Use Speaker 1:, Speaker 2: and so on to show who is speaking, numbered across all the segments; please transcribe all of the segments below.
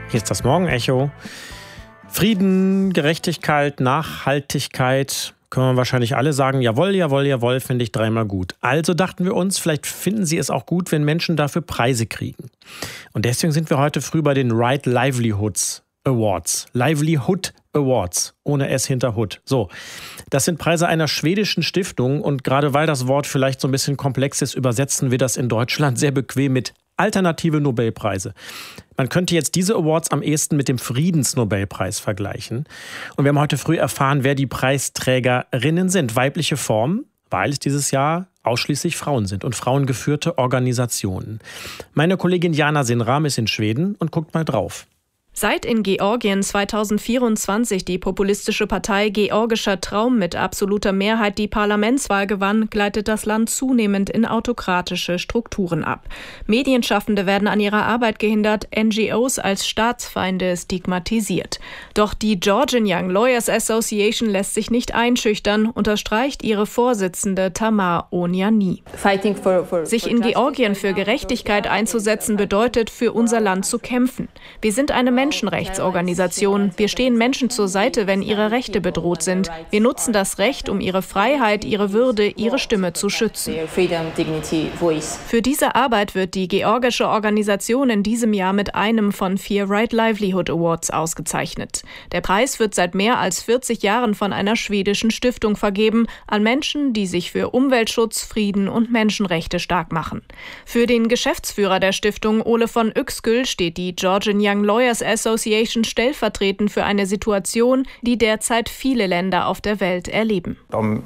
Speaker 1: Hier ist das Morgenecho. Frieden, Gerechtigkeit, Nachhaltigkeit, können wir wahrscheinlich alle sagen, jawohl, jawohl, jawohl, finde ich dreimal gut. Also dachten wir uns, vielleicht finden Sie es auch gut, wenn Menschen dafür Preise kriegen. Und deswegen sind wir heute früh bei den Right Livelihoods Awards. Livelihood Awards, ohne S hinter Hood. So, das sind Preise einer schwedischen Stiftung und gerade weil das Wort vielleicht so ein bisschen komplex ist, übersetzen wir das in Deutschland sehr bequem mit alternative Nobelpreise. Man könnte jetzt diese Awards am ehesten mit dem Friedensnobelpreis vergleichen. Und wir haben heute früh erfahren, wer die Preisträgerinnen sind. Weibliche Formen, weil es dieses Jahr ausschließlich Frauen sind und frauengeführte Organisationen. Meine Kollegin Jana Sinram ist in Schweden und guckt mal drauf.
Speaker 2: Seit in Georgien 2024 die populistische Partei Georgischer Traum mit absoluter Mehrheit die Parlamentswahl gewann, gleitet das Land zunehmend in autokratische Strukturen ab. Medienschaffende werden an ihrer Arbeit gehindert, NGOs als Staatsfeinde stigmatisiert. Doch die Georgian Young Lawyers Association lässt sich nicht einschüchtern, unterstreicht ihre Vorsitzende Tamar Oniani. Sich in Georgien für Gerechtigkeit einzusetzen bedeutet, für unser Land zu kämpfen. Wir sind eine Menschenrechtsorganisation. Wir stehen Menschen zur Seite, wenn ihre Rechte bedroht sind. Wir nutzen das Recht, um ihre Freiheit, ihre Würde, ihre Stimme zu schützen. Für diese Arbeit wird die georgische Organisation in diesem Jahr mit einem von 4 Right Livelihood Awards ausgezeichnet. Der Preis wird seit mehr als 40 Jahren von einer schwedischen Stiftung vergeben an Menschen, die sich für Umweltschutz, Frieden und Menschenrechte stark machen. Für den Geschäftsführer der Stiftung, Ole von Yxkull, steht die Georgian Young Lawyers Association stellvertretend für eine Situation, die derzeit viele Länder auf der Welt erleben.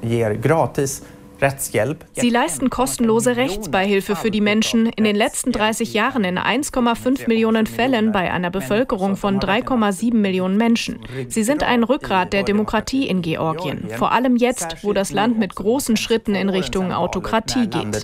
Speaker 2: Sie leisten kostenlose Rechtsbeihilfe für die Menschen. In den letzten 30 Jahren in 1,5 Millionen Fällen bei einer Bevölkerung von 3,7 Millionen Menschen. Sie sind ein Rückgrat der Demokratie in Georgien. Vor allem jetzt, wo das Land mit großen Schritten in Richtung Autokratie geht.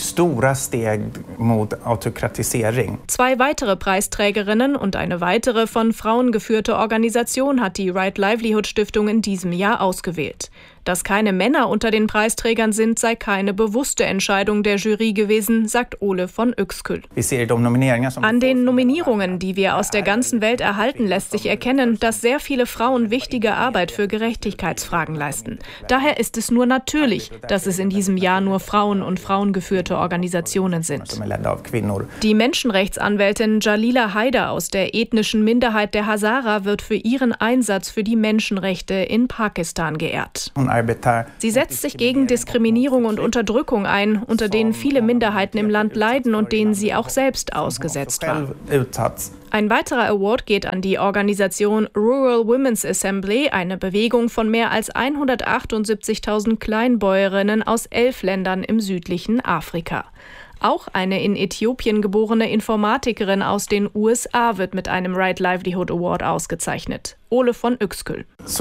Speaker 2: 2 weitere Preisträgerinnen und eine weitere von Frauen geführte Organisation hat die Right Livelihood Stiftung in diesem Jahr ausgewählt. Dass keine Männer unter den Preisträgern sind, sei keine bewusste Entscheidung der Jury gewesen, sagt Ole von Yxkull. An den Nominierungen, die wir aus der ganzen Welt erhalten, lässt sich erkennen, dass sehr viele Frauen wichtige Arbeit für Gerechtigkeitsfragen leisten. Daher ist es nur natürlich, dass es in diesem Jahr nur Frauen und frauengeführte Organisationen sind. Die Menschenrechtsanwältin Jalila Haider aus der ethnischen Minderheit der Hazara wird für ihren Einsatz für die Menschenrechte in Pakistan geehrt. Sie setzt sich gegen Diskriminierung und Unterdrückung ein, unter denen viele Minderheiten im Land leiden und denen sie auch selbst ausgesetzt war. Ein weiterer Award geht an die Organisation Rural Women's Assembly, eine Bewegung von mehr als 178.000 Kleinbäuerinnen aus 11 Ländern im südlichen Afrika. Auch eine in Äthiopien geborene Informatikerin aus den USA wird mit einem Right Livelihood Award ausgezeichnet. Ole von Yxkull.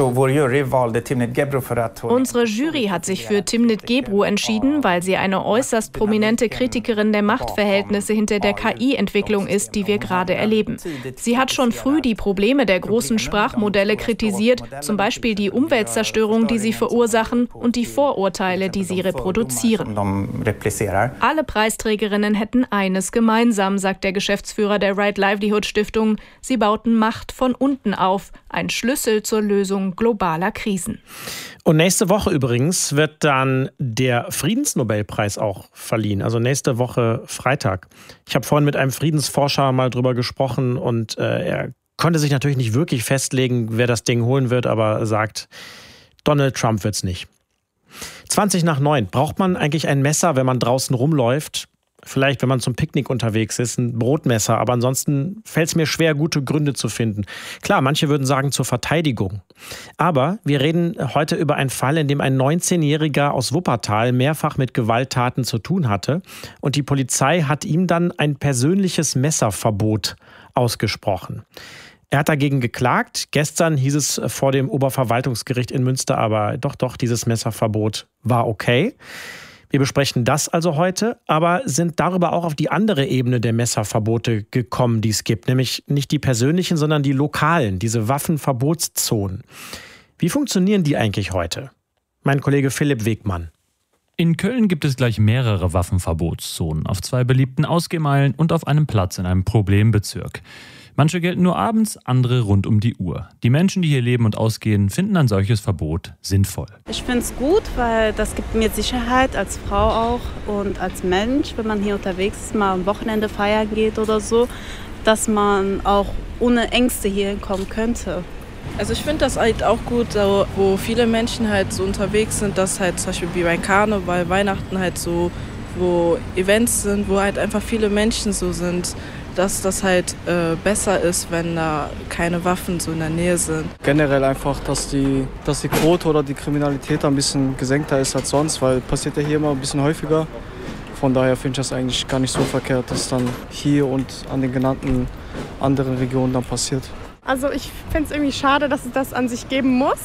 Speaker 2: Unsere Jury hat sich für Timnit Gebru entschieden, weil sie eine äußerst prominente Kritikerin der Machtverhältnisse hinter der KI-Entwicklung ist, die wir gerade erleben. Sie hat schon früh die Probleme der großen Sprachmodelle kritisiert, zum Beispiel die Umweltzerstörung, die sie verursachen und die Vorurteile, die sie reproduzieren. Alle Preisträgerinnen hätten eines gemeinsam, sagt der Geschäftsführer der Right Livelihood Stiftung. Sie bauten Macht von unten auf. Ein Schlüssel zur Lösung globaler Krisen.
Speaker 1: Und nächste Woche übrigens wird dann der Friedensnobelpreis auch verliehen. Also nächste Woche Freitag. Ich habe vorhin mit einem Friedensforscher mal drüber gesprochen und er konnte sich natürlich nicht wirklich festlegen, wer das Ding holen wird, aber sagt, Donald Trump wird's nicht. 8:20. Braucht man eigentlich ein Messer, wenn man draußen rumläuft? Vielleicht, wenn man zum Picknick unterwegs ist, ein Brotmesser. Aber ansonsten fällt es mir schwer, gute Gründe zu finden. Klar, manche würden sagen zur Verteidigung. Aber wir reden heute über einen Fall, in dem ein 19-Jähriger aus Wuppertal mehrfach mit Gewalttaten zu tun hatte. Und die Polizei hat ihm dann ein persönliches Messerverbot ausgesprochen. Er hat dagegen geklagt. Gestern hieß es vor dem Oberverwaltungsgericht in Münster, aber doch, dieses Messerverbot war okay. Wir besprechen das also heute, aber sind darüber auch auf die andere Ebene der Messerverbote gekommen, die es gibt. Nämlich nicht die persönlichen, sondern die lokalen, diese Waffenverbotszonen. Wie funktionieren die eigentlich heute? Mein Kollege Philipp Wegmann.
Speaker 3: In Köln gibt es gleich mehrere Waffenverbotszonen auf 2 beliebten Ausgehmeilen und auf einem Platz in einem Problembezirk. Manche gelten nur abends, andere rund um die Uhr. Die Menschen, die hier leben und ausgehen, finden ein solches Verbot sinnvoll.
Speaker 4: Ich finde es gut, weil das gibt mir Sicherheit als Frau auch und als Mensch, wenn man hier unterwegs ist, mal am Wochenende feiern geht oder so, dass man auch ohne Ängste hier hinkommen könnte.
Speaker 5: Also ich finde das halt auch gut, so, wo viele Menschen halt so unterwegs sind, dass halt zum Beispiel wie bei Karneval, Weihnachten halt so, wo Events sind, wo halt einfach viele Menschen so sind, dass das halt besser ist, wenn da keine Waffen so in der Nähe sind.
Speaker 6: Generell einfach, dass die Quote oder die Kriminalität ein bisschen gesenkter ist als sonst, weil passiert ja hier immer ein bisschen häufiger. Von daher finde ich das eigentlich gar nicht so verkehrt, dass dann hier und an den genannten anderen Regionen dann passiert.
Speaker 7: Also ich finde es irgendwie schade, dass es das an sich geben muss,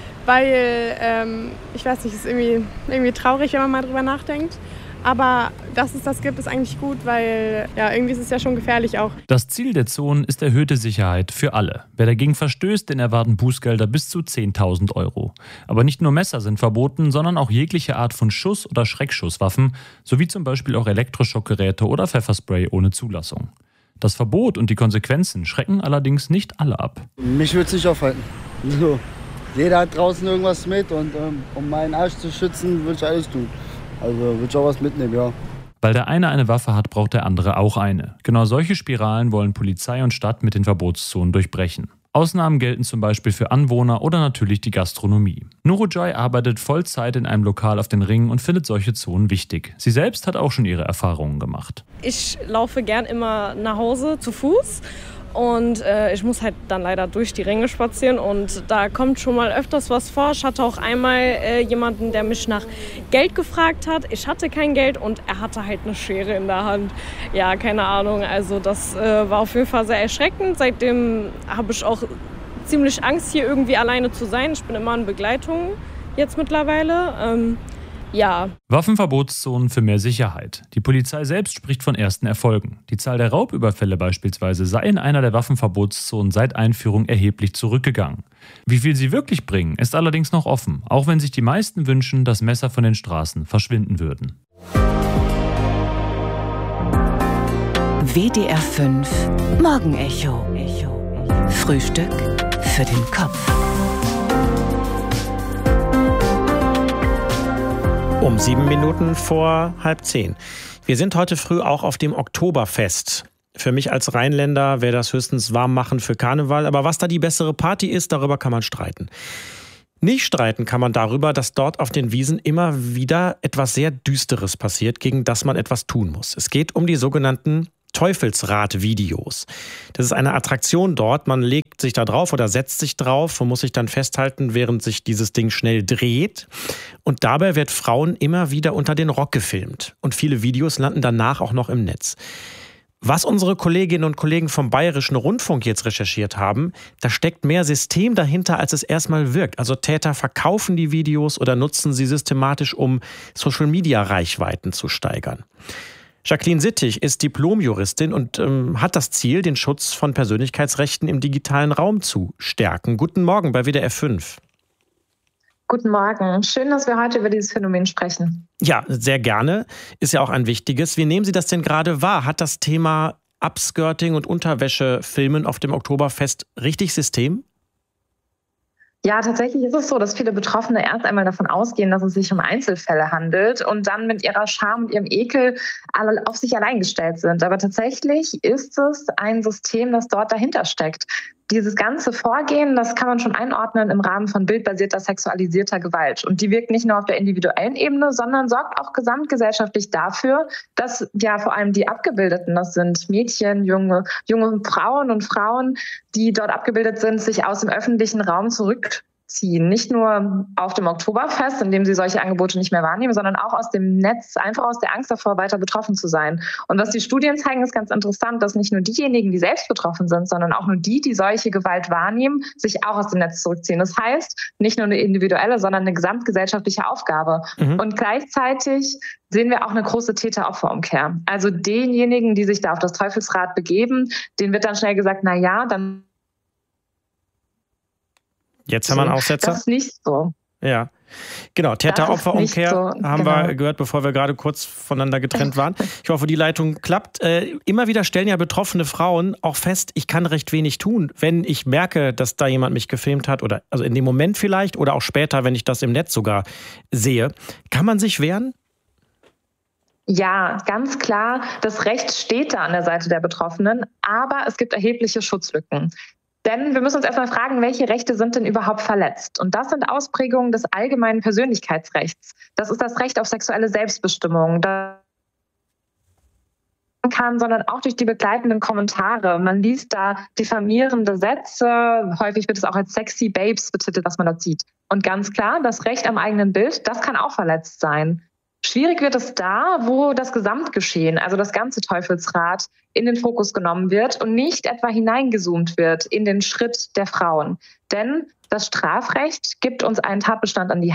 Speaker 7: weil, ich weiß nicht, es ist irgendwie traurig, wenn man mal drüber nachdenkt. Aber dass es das gibt, ist eigentlich gut, weil ja, irgendwie ist es ja schon gefährlich auch.
Speaker 3: Das Ziel der Zonen ist erhöhte Sicherheit für alle. Wer dagegen verstößt, den erwarten Bußgelder bis zu 10.000 €. Aber nicht nur Messer sind verboten, sondern auch jegliche Art von Schuss- oder Schreckschusswaffen, sowie zum Beispiel auch Elektroschockgeräte oder Pfefferspray ohne Zulassung. Das Verbot und die Konsequenzen schrecken allerdings nicht alle ab.
Speaker 8: Mich würde es nicht aufhalten. So. Jeder hat draußen irgendwas mit und um meinen Arsch zu schützen, würde ich alles tun. Also würde ich auch was mitnehmen, ja.
Speaker 3: Weil der eine Waffe hat, braucht der andere auch eine. Genau solche Spiralen wollen Polizei und Stadt mit den Verbotszonen durchbrechen. Ausnahmen gelten zum Beispiel für Anwohner oder natürlich die Gastronomie. Nurujoy arbeitet Vollzeit in einem Lokal auf den Ringen und findet solche Zonen wichtig. Sie selbst hat auch schon ihre Erfahrungen gemacht.
Speaker 9: Ich laufe gern immer nach Hause zu Fuß. Und ich muss halt dann leider durch die Ränge spazieren und da kommt schon mal öfters was vor. Ich hatte auch einmal jemanden, der mich nach Geld gefragt hat. Ich hatte kein Geld und er hatte halt eine Schere in der Hand. Ja, keine Ahnung, also das war auf jeden Fall sehr erschreckend. Seitdem habe ich auch ziemlich Angst, hier irgendwie alleine zu sein. Ich bin immer in Begleitung jetzt mittlerweile. Ja.
Speaker 3: Waffenverbotszonen für mehr Sicherheit. Die Polizei selbst spricht von ersten Erfolgen. Die Zahl der Raubüberfälle beispielsweise sei in einer der Waffenverbotszonen seit Einführung erheblich zurückgegangen. Wie viel sie wirklich bringen, ist allerdings noch offen, auch wenn sich die meisten wünschen, dass Messer von den Straßen verschwinden würden.
Speaker 10: WDR 5 Morgenecho. Frühstück für den Kopf.
Speaker 1: Um 7 Minuten vor 9:30. Wir sind heute früh auch auf dem Oktoberfest. Für mich als Rheinländer wäre das höchstens warm machen für Karneval. Aber was da die bessere Party ist, darüber kann man streiten. Nicht streiten kann man darüber, dass dort auf den Wiesen immer wieder etwas sehr Düsteres passiert, gegen das man etwas tun muss. Es geht um die sogenannten Teufelsrad-Videos. Das ist eine Attraktion dort. Man legt sich da drauf oder setzt sich drauf und muss sich dann festhalten, während sich dieses Ding schnell dreht. Und dabei wird Frauen immer wieder unter den Rock gefilmt. Und viele Videos landen danach auch noch im Netz. Was unsere Kolleginnen und Kollegen vom Bayerischen Rundfunk jetzt recherchiert haben, da steckt mehr System dahinter, als es erstmal wirkt. Also Täter verkaufen die Videos oder nutzen sie systematisch, um Social-Media-Reichweiten zu steigern. Jacqueline Sittig ist Diplomjuristin und hat das Ziel, den Schutz von Persönlichkeitsrechten im digitalen Raum zu stärken. Guten Morgen bei WDR 5.
Speaker 11: Guten Morgen. Schön, dass wir heute über dieses Phänomen sprechen.
Speaker 1: Ja, sehr gerne. Ist ja auch ein wichtiges. Wie nehmen Sie das denn gerade wahr? Hat das Thema Upskirting und Unterwäschefilmen auf dem Oktoberfest richtig System?
Speaker 11: Ja, tatsächlich ist es so, dass viele Betroffene erst einmal davon ausgehen, dass es sich um Einzelfälle handelt und dann mit ihrer Scham und ihrem Ekel alle auf sich allein gestellt sind. Aber tatsächlich ist es ein System, das dort dahinter steckt. Dieses ganze Vorgehen, das kann man schon einordnen im Rahmen von bildbasierter sexualisierter Gewalt. Und die wirkt nicht nur auf der individuellen Ebene, sondern sorgt auch gesamtgesellschaftlich dafür, dass ja vor allem die Abgebildeten, das sind Mädchen, junge Frauen und Frauen, die dort abgebildet sind, sich aus dem öffentlichen Raum zurückziehen. Nicht nur auf dem Oktoberfest, in dem sie solche Angebote nicht mehr wahrnehmen, sondern auch aus dem Netz, einfach aus der Angst davor, weiter betroffen zu sein. Und was die Studien zeigen, ist ganz interessant, dass nicht nur diejenigen, die selbst betroffen sind, sondern auch nur die solche Gewalt wahrnehmen, sich auch aus dem Netz zurückziehen. Das heißt, nicht nur eine individuelle, sondern eine gesamtgesellschaftliche Aufgabe. Und gleichzeitig sehen wir auch eine große Täter-Opfer-Umkehr. Also denjenigen, die sich da auf das Teufelsrad begeben, denen wird dann schnell gesagt, na ja, dann
Speaker 1: Jetzt haben wir einen Aufsetzer.
Speaker 11: Das ist nicht so.
Speaker 1: Ja. Genau, Täter-Opfer-Umkehr haben wir gehört, bevor wir gerade kurz voneinander getrennt waren. Ich hoffe, die Leitung klappt. Immer wieder stellen ja betroffene Frauen auch fest, ich kann recht wenig tun, wenn ich merke, dass da jemand mich gefilmt hat oder also in dem Moment vielleicht oder auch später, wenn ich das im Netz sogar sehe. Kann man sich wehren?
Speaker 11: Ja, ganz klar, das Recht steht da an der Seite der Betroffenen, aber es gibt erhebliche Schutzlücken. Denn wir müssen uns erstmal fragen, welche Rechte sind denn überhaupt verletzt? Und das sind Ausprägungen des allgemeinen Persönlichkeitsrechts. Das ist das Recht auf sexuelle Selbstbestimmung. Sondern auch durch die begleitenden Kommentare. Man liest da diffamierende Sätze. Häufig wird es auch als sexy babes betitelt, was man da sieht. Und ganz klar, das Recht am eigenen Bild, das kann auch verletzt sein. Schwierig wird es da, wo das Gesamtgeschehen, also das ganze Teufelsrad, in den Fokus genommen wird und nicht etwa hineingezoomt wird in den Schritt der Frauen. Denn das Strafrecht gibt uns einen Tatbestand an die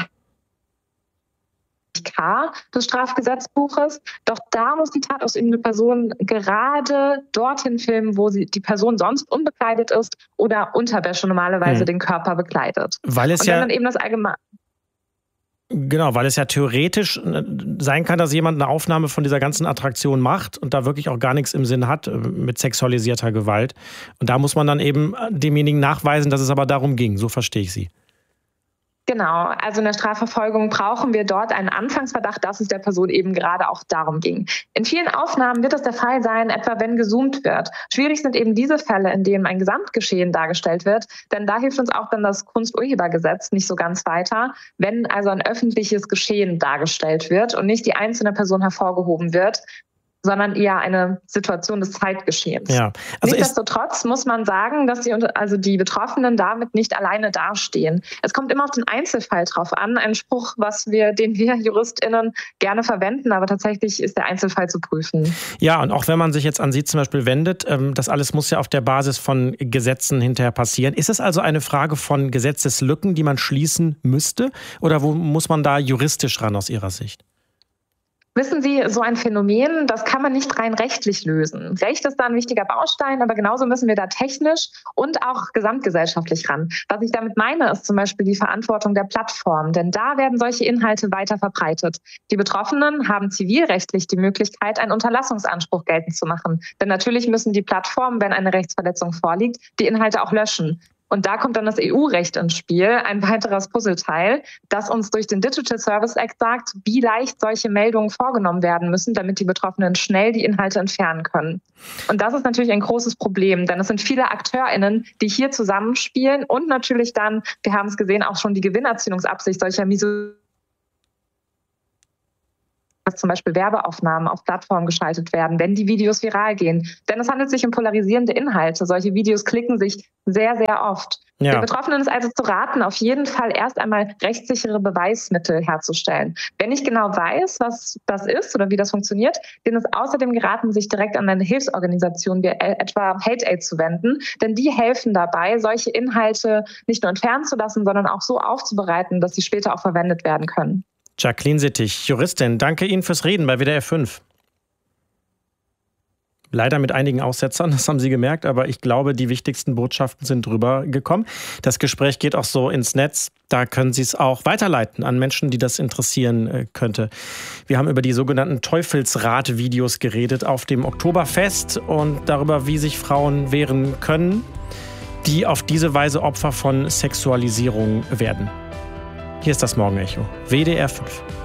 Speaker 11: K des Strafgesetzbuches. Doch da muss die tatausübende Person gerade dorthin filmen, wo die Person sonst unbekleidet ist oder Unterwäsche normalerweise den Körper bekleidet.
Speaker 1: Weil es
Speaker 11: und wenn man eben das allgemein
Speaker 1: Genau, weil es ja theoretisch sein kann, dass jemand eine Aufnahme von dieser ganzen Attraktion macht und da wirklich auch gar nichts im Sinn hat mit sexualisierter Gewalt. Und da muss man dann eben demjenigen nachweisen, dass es aber darum ging. So verstehe ich Sie.
Speaker 11: Genau, also in der Strafverfolgung brauchen wir dort einen Anfangsverdacht, dass es der Person eben gerade auch darum ging. In vielen Aufnahmen wird es der Fall sein, etwa wenn gezoomt wird. Schwierig sind eben diese Fälle, in denen ein Gesamtgeschehen dargestellt wird, denn da hilft uns auch dann das Kunsturhebergesetz nicht so ganz weiter, wenn also ein öffentliches Geschehen dargestellt wird und nicht die einzelne Person hervorgehoben wird, sondern eher eine Situation des Zeitgeschehens.
Speaker 1: Ja. Also
Speaker 11: nichtsdestotrotz muss man sagen, dass die Betroffenen damit nicht alleine dastehen. Es kommt immer auf den Einzelfall drauf an. Ein Spruch, den wir JuristInnen gerne verwenden, aber tatsächlich ist der Einzelfall zu prüfen.
Speaker 1: Ja, und auch wenn man sich jetzt an Sie zum Beispiel wendet, das alles muss ja auf der Basis von Gesetzen hinterher passieren. Ist es also eine Frage von Gesetzeslücken, die man schließen müsste? Oder wo muss man da juristisch ran aus Ihrer Sicht?
Speaker 11: Wissen Sie, so ein Phänomen, das kann man nicht rein rechtlich lösen. Recht ist da ein wichtiger Baustein, aber genauso müssen wir da technisch und auch gesamtgesellschaftlich ran. Was ich damit meine, ist zum Beispiel die Verantwortung der Plattform, denn da werden solche Inhalte weiter verbreitet. Die Betroffenen haben zivilrechtlich die Möglichkeit, einen Unterlassungsanspruch geltend zu machen. Denn natürlich müssen die Plattformen, wenn eine Rechtsverletzung vorliegt, die Inhalte auch löschen. Und da kommt dann das EU-Recht ins Spiel, ein weiteres Puzzleteil, das uns durch den Digital Service Act sagt, wie leicht solche Meldungen vorgenommen werden müssen, damit die Betroffenen schnell die Inhalte entfernen können. Und das ist natürlich ein großes Problem, denn es sind viele AkteurInnen, die hier zusammenspielen und natürlich dann, wir haben es gesehen, auch schon die Gewinnerzielungsabsicht solcher dass zum Beispiel Werbeaufnahmen auf Plattformen geschaltet werden, wenn die Videos viral gehen. Denn es handelt sich um polarisierende Inhalte. Solche Videos klicken sich sehr, sehr oft. Ja. Den Betroffenen ist also zu raten, auf jeden Fall erst einmal rechtssichere Beweismittel herzustellen. Wenn ich genau weiß, was das ist oder wie das funktioniert, denen ist außerdem geraten, sich direkt an eine Hilfsorganisation wie etwa HateAid zu wenden. Denn die helfen dabei, solche Inhalte nicht nur entfernen zu lassen, sondern auch so aufzubereiten, dass sie später auch verwendet werden können.
Speaker 1: Jacqueline Sittig, Juristin, danke Ihnen fürs Reden bei WDR 5. Leider mit einigen Aussetzern, das haben Sie gemerkt, aber ich glaube, die wichtigsten Botschaften sind drüber gekommen. Das Gespräch geht auch so ins Netz, da können Sie es auch weiterleiten an Menschen, die das interessieren könnte. Wir haben über die sogenannten Teufelsrad-Videos geredet auf dem Oktoberfest und darüber, wie sich Frauen wehren können, die auf diese Weise Opfer von Sexualisierung werden. Hier ist das Morgenecho, WDR 5.